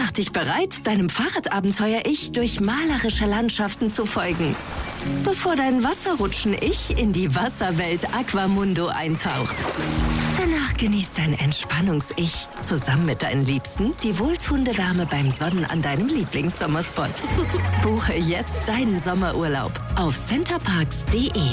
mach dich bereit, deinem Fahrradabenteuer-Ich durch malerische Landschaften zu folgen, bevor dein Wasserrutschen-Ich in die Wasserwelt Aquamundo eintaucht. Danach genießt dein Entspannungs-Ich zusammen mit deinen Liebsten die wohltuende Wärme beim Sonnen an deinem Lieblingssommerspot. Buche jetzt deinen Sommerurlaub auf centerparks.de.